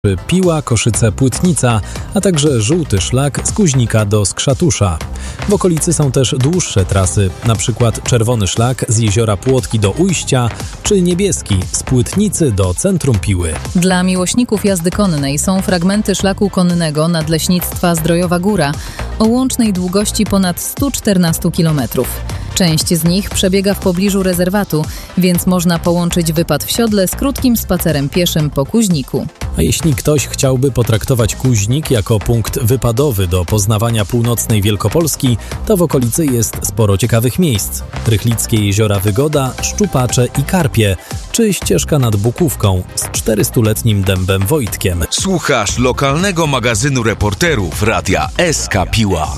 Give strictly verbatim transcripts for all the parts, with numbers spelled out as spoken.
Piła, Koszyce, Płytnica, a także żółty szlak z Kuźnika do Skrzatusza. W okolicy są też dłuższe trasy, np. czerwony szlak z jeziora Płotki do Ujścia, czy niebieski z Płytnicy do centrum Piły. Dla miłośników jazdy konnej są fragmenty szlaku konnego Nadleśnictwa Zdrojowa Góra o łącznej długości ponad sto czternaście kilometrów. Część z nich przebiega w pobliżu rezerwatu, więc można połączyć wypad w siodle z krótkim spacerem pieszym po Kuźniku. A jeśli ktoś chciałby potraktować Kuźnik jako punkt wypadowy do poznawania północnej Wielkopolski, to w okolicy jest sporo ciekawych miejsc. Rychlickie jeziora Wygoda, Szczupacze i Karpie, czy ścieżka nad Bukówką z czterystuletnim dębem Wojtkiem. Słuchasz lokalnego magazynu reporterów Radia S K Piła.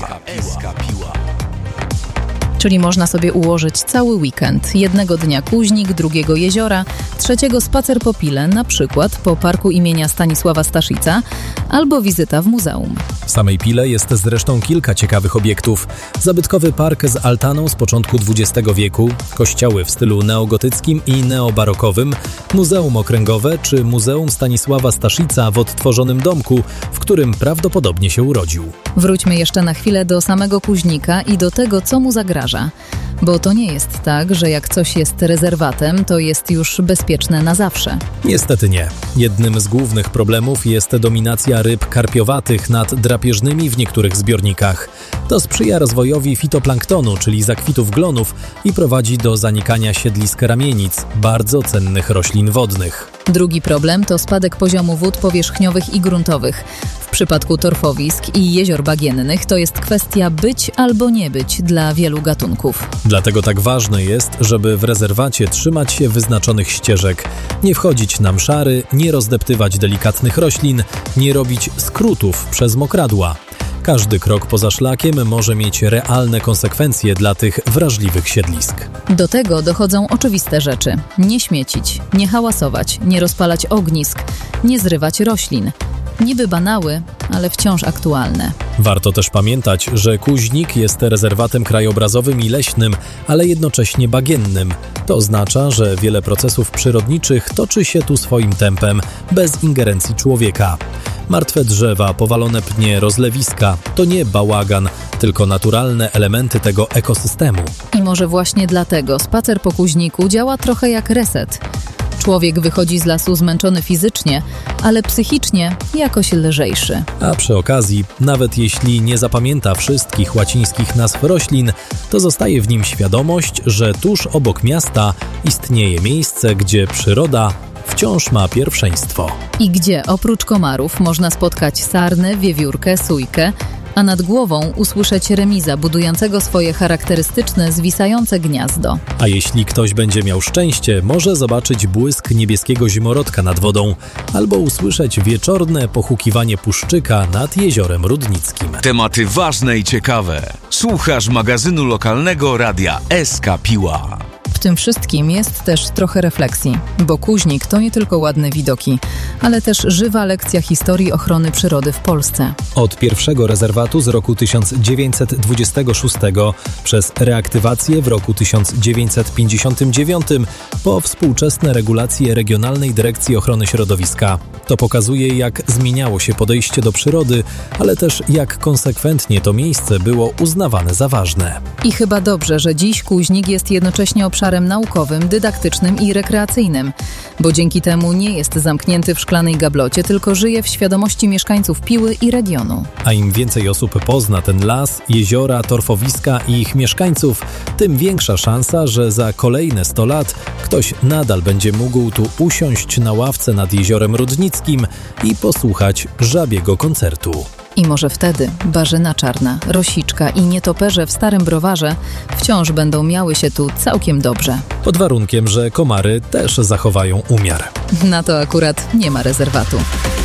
Czyli można sobie ułożyć cały weekend. Jednego dnia Kuźnik, drugiego jeziora, trzeciego spacer po Pile, na przykład po parku imienia Stanisława Staszica, albo wizyta w muzeum. W samej Pile jest zresztą kilka ciekawych obiektów. Zabytkowy park z altaną z początku dwudziestego wieku, kościoły w stylu neogotyckim i neobarokowym, muzeum okręgowe czy muzeum Stanisława Staszica w odtworzonym domku, w którym prawdopodobnie się urodził. Wróćmy jeszcze na chwilę do samego Kuźnika i do tego, co mu zagraża. Bo to nie jest tak, że jak coś jest rezerwatem, to jest już bezpieczne na zawsze. Niestety nie. Jednym z głównych problemów jest dominacja ryb karpiowatych nad drapieżnymi w niektórych zbiornikach. To sprzyja rozwojowi fitoplanktonu, czyli zakwitów glonów i prowadzi do zanikania siedlisk ramienic, bardzo cennych roślin wodnych. Drugi problem to spadek poziomu wód powierzchniowych i gruntowych. W przypadku torfowisk i jezior bagiennych to jest kwestia być albo nie być dla wielu gatunków. Dlatego tak ważne jest, żeby w rezerwacie trzymać się wyznaczonych ścieżek, nie wchodzić na mszary, nie rozdeptywać delikatnych roślin, nie robić skrótów przez mokradła. Każdy krok poza szlakiem może mieć realne konsekwencje dla tych wrażliwych siedlisk. Do tego dochodzą oczywiste rzeczy. Nie śmiecić, nie hałasować, nie rozpalać ognisk, nie zrywać roślin. Niby banały, ale wciąż aktualne. Warto też pamiętać, że Kuźnik jest rezerwatem krajobrazowym i leśnym, ale jednocześnie bagiennym. To oznacza, że wiele procesów przyrodniczych toczy się tu swoim tempem, bez ingerencji człowieka. Martwe drzewa, powalone pnie, rozlewiska to nie bałagan, tylko naturalne elementy tego ekosystemu. I może właśnie dlatego spacer po Kuźniku działa trochę jak reset. Człowiek wychodzi z lasu zmęczony fizycznie, ale psychicznie jakoś lżejszy. A przy okazji, nawet jeśli nie zapamięta wszystkich łacińskich nazw roślin, to zostaje w nim świadomość, że tuż obok miasta istnieje miejsce, gdzie przyroda wciąż ma pierwszeństwo. I gdzie oprócz komarów można spotkać sarnę, wiewiórkę, sójkę, a nad głową usłyszeć remiza budującego swoje charakterystyczne, zwisające gniazdo. A jeśli ktoś będzie miał szczęście, może zobaczyć błysk niebieskiego zimorodka nad wodą albo usłyszeć wieczorne pochukiwanie puszczyka nad jeziorem Rudnickim. Tematy ważne i ciekawe. Słuchasz magazynu lokalnego Radia S K Piła. W tym wszystkim jest też trochę refleksji, bo Kuźnik to nie tylko ładne widoki, ale też żywa lekcja historii ochrony przyrody w Polsce. Od pierwszego rezerwatu z roku tysiąc dziewięćset dwudziestego szóstego przez reaktywację w roku tysiąc dziewięćset pięćdziesiątym dziewiątym po współczesne regulacje Regionalnej Dyrekcji Ochrony Środowiska. To pokazuje, jak zmieniało się podejście do przyrody, ale też jak konsekwentnie to miejsce było uznawane za ważne. I chyba dobrze, że dziś Kuźnik jest jednocześnie obszarem naukowym, dydaktycznym i rekreacyjnym, bo dzięki temu nie jest zamknięty w szklanej gablocie, tylko żyje w świadomości mieszkańców Piły i regionu. A im więcej osób pozna ten las, jeziora, torfowiska i ich mieszkańców, tym większa szansa, że za kolejne sto lat ktoś nadal będzie mógł tu usiąść na ławce nad jeziorem Rudnickim i posłuchać żabiego koncertu. I może wtedy barzyna czarna, rosiczka i nietoperze w starym browarze wciąż będą miały się tu całkiem dobrze. Pod warunkiem, że komary też zachowają umiar. Na to akurat nie ma rezerwatu.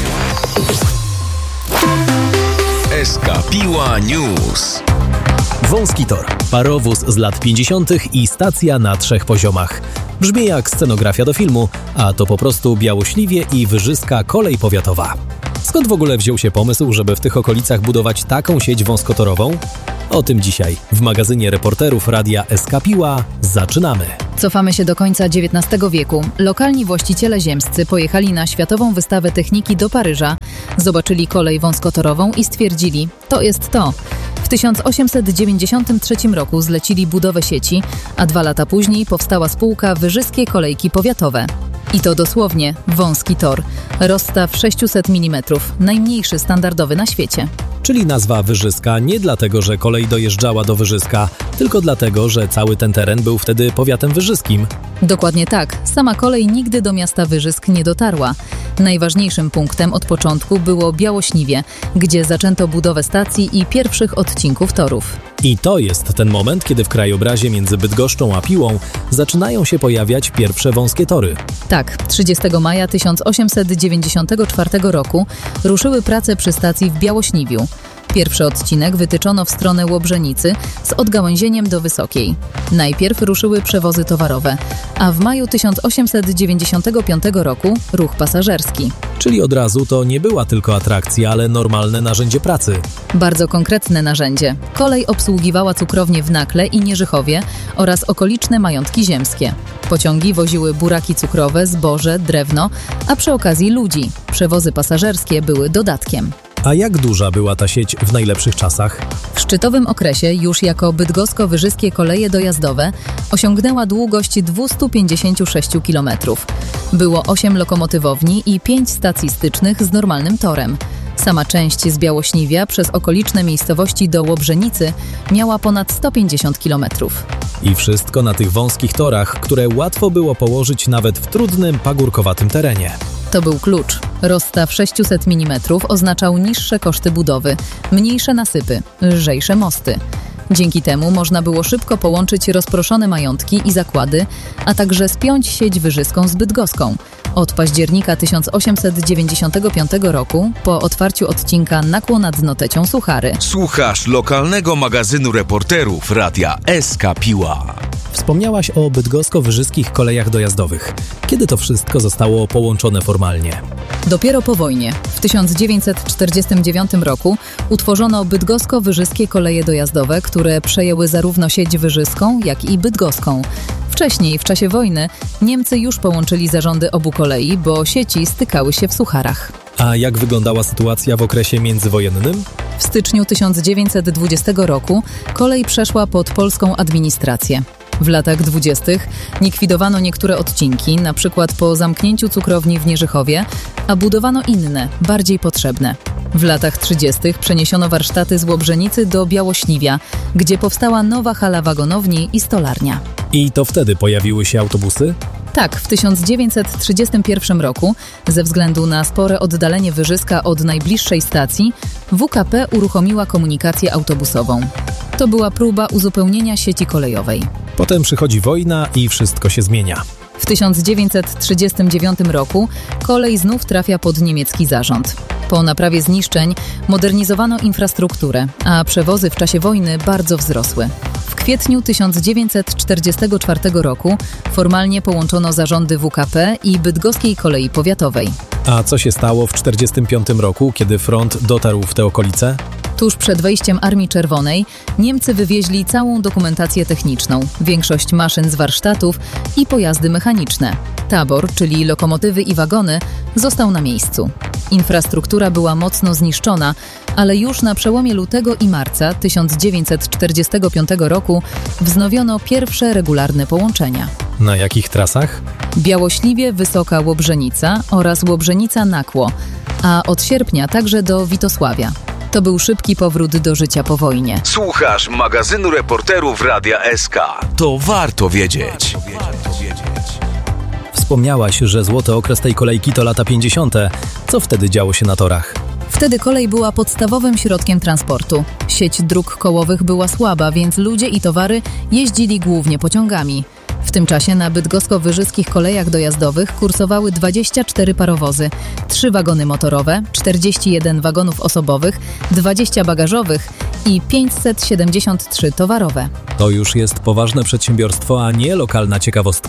S K Piła News. Wąski tor, parowóz z lat pięćdziesiątych i stacja na trzech poziomach. Brzmi jak scenografia do filmu, a to po prostu Białośliwie i Wyżyska kolej powiatowa. Skąd w ogóle wziął się pomysł, żeby w tych okolicach budować taką sieć wąskotorową? O tym dzisiaj w magazynie reporterów Radia S K Piła zaczynamy. Cofamy się do końca dziewiętnastego wieku. Lokalni właściciele ziemscy pojechali na Światową Wystawę Techniki do Paryża, zobaczyli kolej wąskotorową i stwierdzili, to jest to. W tysiąc osiemset dziewięćdziesiątym trzecim roku zlecili budowę sieci, a dwa lata później powstała spółka Wyżyskie Kolejki Powiatowe. I to dosłownie wąski tor, rozstaw sześćset milimetrów, najmniejszy standardowy na świecie. Czyli nazwa Wyżyska nie dlatego, że kolej dojeżdżała do Wyżyska, tylko dlatego, że cały ten teren był wtedy powiatem wyżyskim. Dokładnie tak. Sama kolej nigdy do miasta Wyżysk nie dotarła. Najważniejszym punktem od początku było Białośniwie, gdzie zaczęto budowę stacji i pierwszych odcinków torów. I to jest ten moment, kiedy w krajobrazie między Bydgoszczą a Piłą zaczynają się pojawiać pierwsze wąskie tory. Tak, trzydziestego maja tysiąc osiemset dziewięćdziesiątego czwartego roku ruszyły prace przy stacji w Białośniwiu. Pierwszy odcinek wytyczono w stronę Łobrzenicy z odgałęzieniem do Wysokiej. Najpierw ruszyły przewozy towarowe, a w maju tysiąc osiemset dziewięćdziesiątego piątego roku ruch pasażerski. Czyli od razu to nie była tylko atrakcja, ale normalne narzędzie pracy. Bardzo konkretne narzędzie. Kolej obsługiwała cukrownie w Nakle i Nierzychowie oraz okoliczne majątki ziemskie. Pociągi woziły buraki cukrowe, zboże, drewno, a przy okazji ludzi. Przewozy pasażerskie były dodatkiem. A jak duża była ta sieć w najlepszych czasach? W szczytowym okresie już jako Bydgosko-Wyżyskie Koleje Dojazdowe osiągnęła długość dwieście pięćdziesiąt sześć kilometrów. Było osiem lokomotywowni i pięć stacji stycznych z normalnym torem. Sama część z Białośniwia przez okoliczne miejscowości do Łobrzenicy miała ponad sto pięćdziesiąt kilometrów. I wszystko na tych wąskich torach, które łatwo było położyć nawet w trudnym, pagórkowatym terenie. To był klucz. Rozstaw sześćset milimetrów oznaczał niższe koszty budowy, mniejsze nasypy, lżejsze mosty. Dzięki temu można było szybko połączyć rozproszone majątki i zakłady, a także spiąć sieć wyżyską z bydgoską. Od października tysiąc osiemset dziewięćdziesiątego piątego roku po otwarciu odcinka Nakło nad Notecią Suchary. Słuchasz lokalnego magazynu reporterów Radia S K Piła. Wspomniałaś o bydgosko-wyżyskich kolejach dojazdowych. Kiedy to wszystko zostało połączone formalnie? Dopiero po wojnie, w tysiąc dziewięćset czterdziestym dziewiątym roku, utworzono Bydgosko-Wyżyskie Koleje Dojazdowe, które przejęły zarówno sieć wyżyską, jak i bydgoską. Wcześniej, w czasie wojny, Niemcy już połączyli zarządy obu kolei, bo sieci stykały się w Sucharach. A jak wyglądała sytuacja w okresie międzywojennym? W styczniu tysiąc dziewięćset dwudziestego roku kolej przeszła pod polską administrację. W latach dwudziestych likwidowano niektóre odcinki, na przykład po zamknięciu cukrowni w Nierzychowie, a budowano inne, bardziej potrzebne. W latach trzydziestych przeniesiono warsztaty z Łobrzenicy do Białośniwia, gdzie powstała nowa hala wagonowni i stolarnia. I to wtedy pojawiły się autobusy? Tak, w tysiąc dziewięćset trzydziestym pierwszym roku, ze względu na spore oddalenie Wyżyska od najbliższej stacji, W K P uruchomiła komunikację autobusową. To była próba uzupełnienia sieci kolejowej. Potem przychodzi wojna i wszystko się zmienia. W tysiąc dziewięćset trzydziestym dziewiątym roku kolej znów trafia pod niemiecki zarząd. Po naprawie zniszczeń modernizowano infrastrukturę, a przewozy w czasie wojny bardzo wzrosły. W kwietniu tysiąc dziewięćset czterdziestego czwartego roku formalnie połączono zarządy W K P i Bydgoskiej Kolei Powiatowej. A co się stało w czterdziestym piątym roku, kiedy front dotarł w te okolice? Tuż przed wejściem Armii Czerwonej Niemcy wywieźli całą dokumentację techniczną, większość maszyn z warsztatów i pojazdy mechaniczne. Tabor, czyli lokomotywy i wagony, został na miejscu. Infrastruktura była mocno zniszczona, ale już na przełomie lutego i marca tysiąc dziewięćset czterdziestego piątego roku wznowiono pierwsze regularne połączenia. Na jakich trasach? Białośliwie, Wysoka Łobrzenica oraz Łobrzenica-Nakło, a od sierpnia także do Witosławia. To był szybki powrót do życia po wojnie. Słuchasz magazynu reporterów Radia S K. To warto wiedzieć. Wspomniałaś, że złoty okres tej kolejki to lata pięćdziesiąte. Co wtedy działo się na torach? Wtedy kolej była podstawowym środkiem transportu. Sieć dróg kołowych była słaba, więc ludzie i towary jeździli głównie pociągami. W tym czasie na bydgosko-wyżyskich kolejach dojazdowych kursowały dwadzieścia cztery parowozy, trzy wagony motorowe, czterdzieści jeden wagonów osobowych, dwadzieścia bagażowych i pięćset siedemdziesiąt trzy towarowe. To już jest poważne przedsiębiorstwo, a nie lokalna ciekawostka.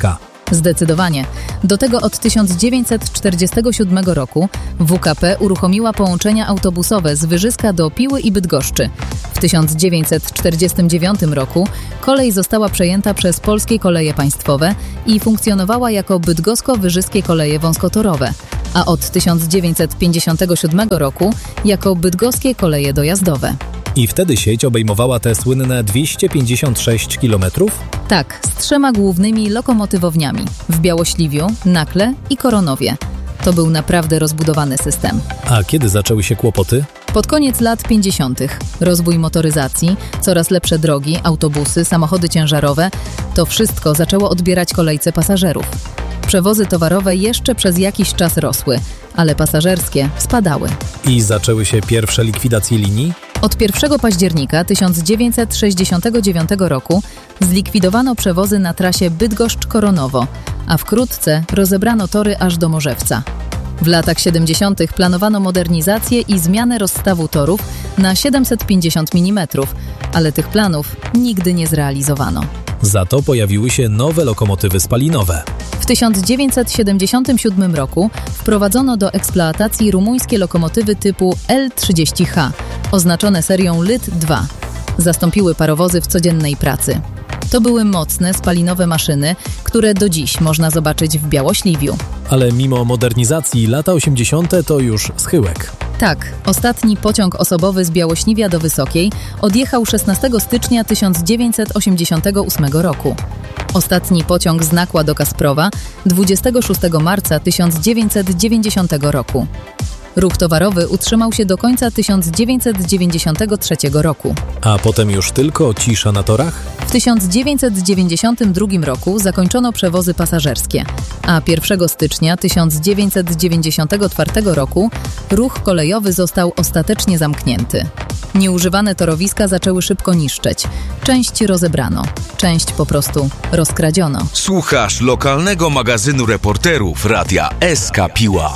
Zdecydowanie. Do tego od tysiąc dziewięćset czterdziestego siódmego roku W K P uruchomiła połączenia autobusowe z Wyżyska do Piły i Bydgoszczy. W tysiąc dziewięćset czterdziestym dziewiątym roku kolej została przejęta przez Polskie Koleje Państwowe i funkcjonowała jako Bydgosko-Wyżyskie Koleje Wąskotorowe, a od tysiąc dziewięćset pięćdziesiątego siódmego roku jako Bydgoskie Koleje Dojazdowe. I wtedy sieć obejmowała te słynne dwieście pięćdziesiąt sześć kilometrów? Tak, z trzema głównymi lokomotywowniami w Białośliwiu, Nakle i Koronowie. To był naprawdę rozbudowany system. A kiedy zaczęły się kłopoty? Pod koniec lat pięćdziesiątych. Rozwój motoryzacji, coraz lepsze drogi, autobusy, samochody ciężarowe – to wszystko zaczęło odbierać kolejce pasażerów. Przewozy towarowe jeszcze przez jakiś czas rosły, ale pasażerskie spadały. I zaczęły się pierwsze likwidacje linii? Od pierwszego października tysiąc dziewięćset sześćdziesiątego dziewiątego roku zlikwidowano przewozy na trasie Bydgoszcz-Koronowo, a wkrótce rozebrano tory aż do Morzewca. W latach siedemdziesiątych planowano modernizację i zmianę rozstawu torów na siedemset pięćdziesiąt milimetrów, ale tych planów nigdy nie zrealizowano. Za to pojawiły się nowe lokomotywy spalinowe. W tysiąc dziewięćset siedemdziesiątym siódmym roku wprowadzono do eksploatacji rumuńskie lokomotywy typu L trzydzieści H, oznaczone serią L Y T dwa. Zastąpiły parowozy w codziennej pracy. To były mocne, spalinowe maszyny, które do dziś można zobaczyć w Białośliwiu. Ale mimo modernizacji lata osiemdziesiąte to już schyłek. Tak, ostatni pociąg osobowy z Białośliwia do Wysokiej odjechał szesnastego stycznia tysiąc dziewięćset osiemdziesiątego ósmego roku. Ostatni pociąg z Nakła do Kasprowa dwudziestego szóstego marca tysiąc dziewięćset dziewięćdziesiątego roku. Ruch towarowy utrzymał się do końca tysiąc dziewięćset dziewięćdziesiątego trzeciego roku. A potem już tylko cisza na torach? W tysiąc dziewięćset dziewięćdziesiątym drugim roku zakończono przewozy pasażerskie, a pierwszego stycznia tysiąc dziewięćset dziewięćdziesiątego czwartego roku ruch kolejowy został ostatecznie zamknięty. Nieużywane torowiska zaczęły szybko niszczeć. Część rozebrano, część po prostu rozkradziono. Słuchasz lokalnego magazynu reporterów Radia S K Piła.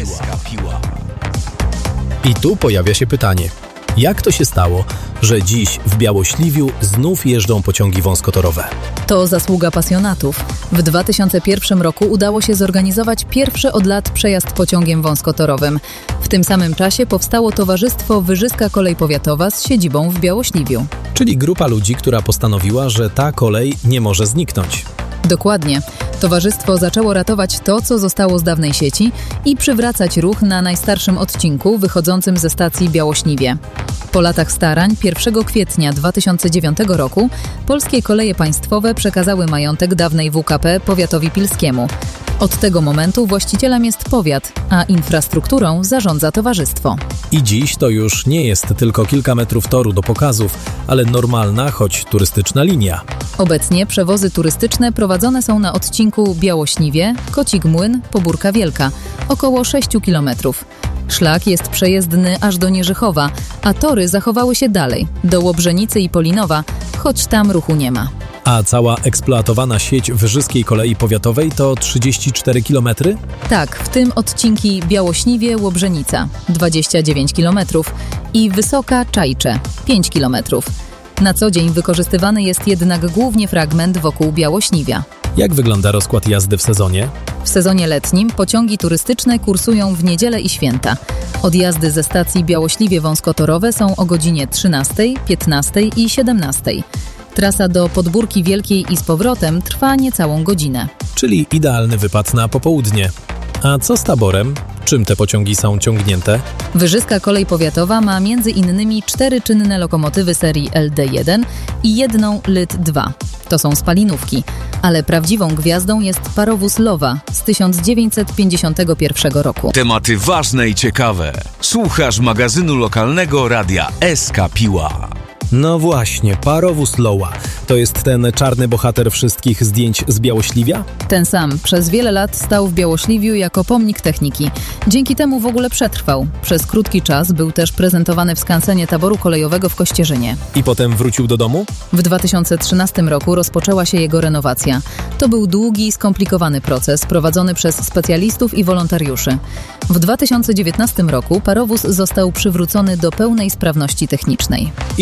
I tu pojawia się pytanie. Jak to się stało, że dziś w Białośliwiu znów jeżdżą pociągi wąskotorowe? To zasługa pasjonatów. W dwa tysiące pierwszym roku udało się zorganizować pierwszy od lat przejazd pociągiem wąskotorowym. W tym samym czasie powstało Towarzystwo Wyżyska Kolej Powiatowa z siedzibą w Białośliwiu. Czyli grupa ludzi, która postanowiła, że ta kolej nie może zniknąć. Dokładnie. Towarzystwo zaczęło ratować to, co zostało z dawnej sieci i przywracać ruch na najstarszym odcinku wychodzącym ze stacji Białośliwie. Po latach starań pierwszego kwietnia dwa tysiące dziewiątego roku Polskie Koleje Państwowe przekazały majątek dawnej W K P powiatowi pilskiemu. Od tego momentu właścicielem jest powiat, a infrastrukturą zarządza towarzystwo. I dziś to już nie jest tylko kilka metrów toru do pokazów, ale normalna, choć turystyczna linia. Obecnie przewozy turystyczne prowadzone są na odcinku Białośliwie, Kocik Młyn, Pobórka Wielka, około sześć kilometrów. Szlak jest przejezdny aż do Nierzychowa, a tory zachowały się dalej, do Łobrzenicy i Polinowa, choć tam ruchu nie ma. A cała eksploatowana sieć Wyżyskiej Kolei Powiatowej to trzydzieści cztery kilometry? Tak, w tym odcinki Białośliwie-Łobrzenica dwadzieścia dziewięć kilometrów i Wysoka Czajcze pięć kilometrów. Na co dzień wykorzystywany jest jednak głównie fragment wokół Białośliwia. Jak wygląda rozkład jazdy w sezonie? W sezonie letnim pociągi turystyczne kursują w niedzielę i święta. Odjazdy ze stacji Białośliwie wąskotorowe są o godzinie trzynastej, piętnastej i siedemnastej. Trasa do Podbórki Wielkiej i z powrotem trwa niecałą godzinę. Czyli idealny wypad na popołudnie. A co z taborem? Czym te pociągi są ciągnięte? Wyżyska Kolej Powiatowa ma między innymi cztery czynne lokomotywy serii L D jeden i jedną L Y T dwa. To są spalinówki, ale prawdziwą gwiazdą jest parowóz Lowa z tysiąc dziewięćset pięćdziesiątego pierwszego roku. Tematy ważne i ciekawe. Słuchasz magazynu lokalnego Radia S K Piła. No właśnie, parowóz Lowa. To jest ten czarny bohater wszystkich zdjęć z Białośliwia? Ten sam. Przez wiele lat stał w Białośliwiu jako pomnik techniki. Dzięki temu w ogóle przetrwał. Przez krótki czas był też prezentowany w skansenie taboru kolejowego w Kościerzynie. I potem wrócił do domu? W dwa tysiące trzynastym roku rozpoczęła się jego renowacja. To był długi i skomplikowany proces prowadzony przez specjalistów i wolontariuszy. W dwa tysiące dziewiętnastym roku parowóz został przywrócony do pełnej sprawności technicznej. I od razu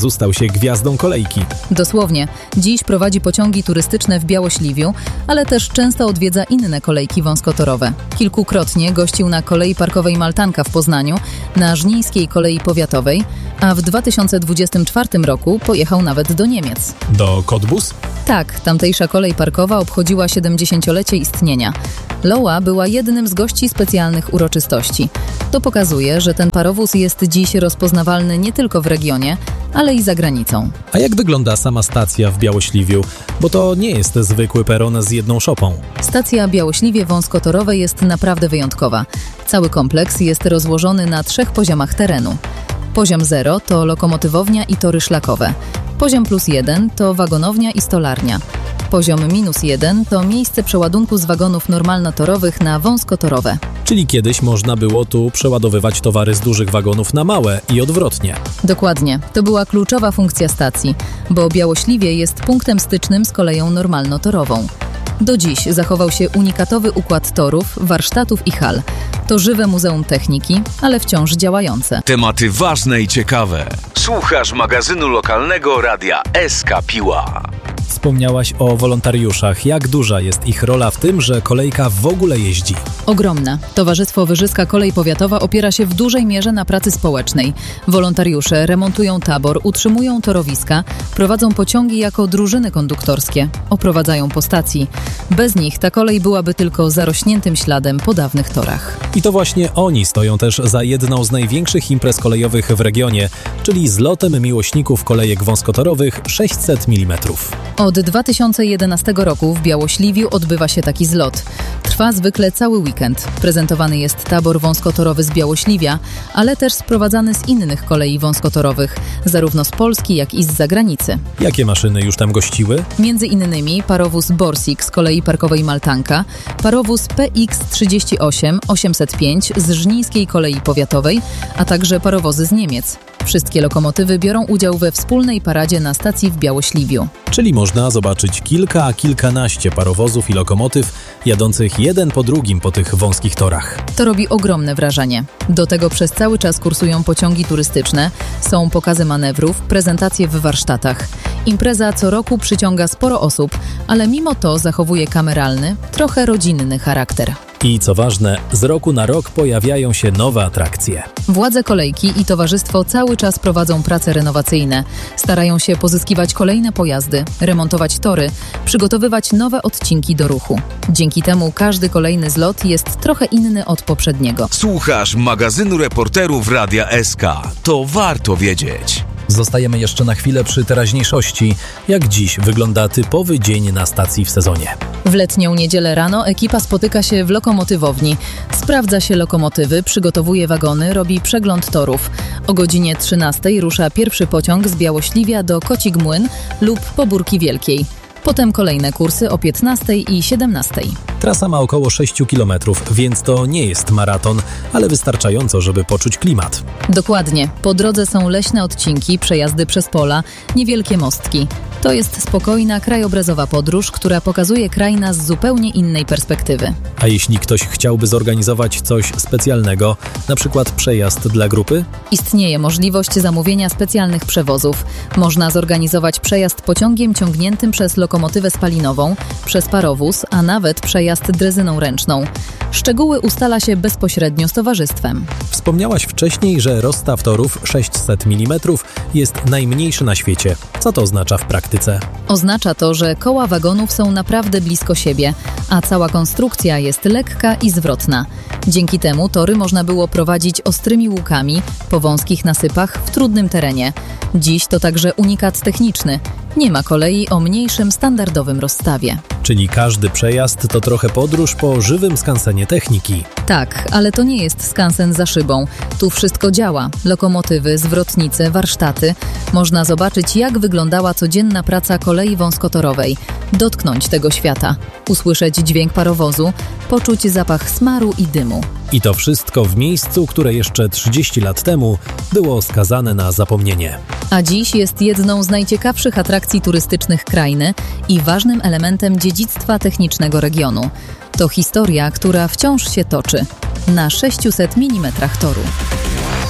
razu stał się gwiazdą kolejki. Dosłownie. Dziś prowadzi pociągi turystyczne w Białośliwiu, ale też często odwiedza inne kolejki wąskotorowe. Kilkukrotnie gościł na kolei parkowej Maltanka w Poznaniu, na Żnińskiej Kolei Powiatowej, a w dwa tysiące dwudziestym czwartym roku pojechał nawet do Niemiec. Do Cottbus? Tak, tamtejsza kolej parkowa obchodziła siedemdziesięciolecie istnienia. Loa była jednym z gości specjalnych uroczystości. To pokazuje, że ten parowóz jest dziś rozpoznawalny nie tylko w regionie, ale i za granicą. A jak wygląda sama stacja w Białośliwiu? Bo to nie jest zwykły peron z jedną szopą. Stacja Białośliwie wąskotorowe jest naprawdę wyjątkowa. Cały kompleks jest rozłożony na trzech poziomach terenu. Poziom zero to lokomotywownia i tory szlakowe. Poziom plus jeden to wagonownia i stolarnia. Poziom minus jeden to miejsce przeładunku z wagonów normalnotorowych na wąskotorowe. Czyli kiedyś można było tu przeładowywać towary z dużych wagonów na małe i odwrotnie. Dokładnie. To była kluczowa funkcja stacji, bo Białośliwie jest punktem stycznym z koleją normalnotorową. Do dziś zachował się unikatowy układ torów, warsztatów i hal. To żywe muzeum techniki, ale wciąż działające. Tematy ważne i ciekawe. Słuchasz magazynu lokalnego radia S K Piła. Wspomniałaś o wolontariuszach. Jak duża jest ich rola w tym, że kolejka w ogóle jeździ? Ogromna. Towarzystwo Wyżyska Kolej Powiatowa opiera się w dużej mierze na pracy społecznej. Wolontariusze remontują tabor, utrzymują torowiska, prowadzą pociągi jako drużyny konduktorskie, oprowadzają po stacji. Bez nich ta kolej byłaby tylko zarośniętym śladem po dawnych torach. I to właśnie oni stoją też za jedną z największych imprez kolejowych w regionie, czyli zlotem miłośników kolejek wąskotorowych sześćset milimetrów. Od dwa tysiące jedenastego roku w Białośliwiu odbywa się taki zlot. Trwa zwykle cały weekend. Prezentowany jest tabor wąskotorowy z Białośliwia, ale też sprowadzany z innych kolei wąskotorowych, zarówno z Polski, jak i z zagranicy. Jakie maszyny już tam gościły? Między innymi parowóz Borsig z kolei parkowej Maltanka, parowóz P X trzydzieści osiem osiemset pięć z Żnińskiej Kolei Powiatowej, a także parowozy z Niemiec. Wszystkie lokomotywy biorą udział we wspólnej paradzie na stacji w Białośliwiu. Czyli można zobaczyć kilka, kilkanaście parowozów i lokomotyw jadących jeden po drugim po tych wąskich torach. To robi ogromne wrażenie. Do tego przez cały czas kursują pociągi turystyczne, są pokazy manewrów, prezentacje w warsztatach. Impreza co roku przyciąga sporo osób, ale mimo to zachowuje kameralny, trochę rodzinny charakter. I co ważne, z roku na rok pojawiają się nowe atrakcje. Władze kolejki i towarzystwo cały czas prowadzą prace renowacyjne. Starają się pozyskiwać kolejne pojazdy, remontować tory, przygotowywać nowe odcinki do ruchu. Dzięki temu każdy kolejny zlot jest trochę inny od poprzedniego. Słuchasz magazynu reporterów Radia S K. To warto wiedzieć. Zostajemy jeszcze na chwilę przy teraźniejszości. Jak dziś wygląda typowy dzień na stacji w sezonie? W letnią niedzielę rano ekipa spotyka się w lokomotywowni. Sprawdza się lokomotywy, przygotowuje wagony, robi przegląd torów. O godzinie trzynastej rusza pierwszy pociąg z Białośliwia do Kocik Młyn lub Pobórki Wielkiej. Potem kolejne kursy o piętnastej i siedemnastej. Trasa ma około sześć kilometrów, więc to nie jest maraton, ale wystarczająco, żeby poczuć klimat. Dokładnie. Po drodze są leśne odcinki, przejazdy przez pola, niewielkie mostki. To jest spokojna, krajobrazowa podróż, która pokazuje kraj z zupełnie innej perspektywy. A jeśli ktoś chciałby zorganizować coś specjalnego, na przykład przejazd dla grupy? Istnieje możliwość zamówienia specjalnych przewozów. Można zorganizować przejazd pociągiem ciągniętym przez lokomotywę spalinową, przez parowóz, a nawet przejazd drezyną ręczną. Szczegóły ustala się bezpośrednio z towarzystwem. Wspomniałaś wcześniej, że rozstaw torów sześćset milimetrów jest najmniejszy na świecie. Co to oznacza w praktyce? Oznacza to, że koła wagonów są naprawdę blisko siebie, a cała konstrukcja jest lekka i zwrotna. Dzięki temu tory można było prowadzić ostrymi łukami po wąskich nasypach w trudnym terenie. Dziś to także unikat techniczny. Nie ma kolei o mniejszym standardowym rozstawie. Czyli każdy przejazd to trochę podróż po żywym skansenie techniki. Tak, ale to nie jest skansen za szybą. Tu wszystko działa. Lokomotywy, zwrotnice, warsztaty. Można zobaczyć, jak wyglądała codzienna praca kolei wąskotorowej. Dotknąć tego świata. Usłyszeć dźwięk parowozu. Poczuć zapach smaru i dymu. I to wszystko w miejscu, które jeszcze trzydzieści lat temu było skazane na zapomnienie. A dziś jest jedną z najciekawszych atrakcji turystycznych krainy i ważnym elementem dziedzictwa technicznego regionu. To historia, która wciąż się toczy na sześciuset milimetrach toru.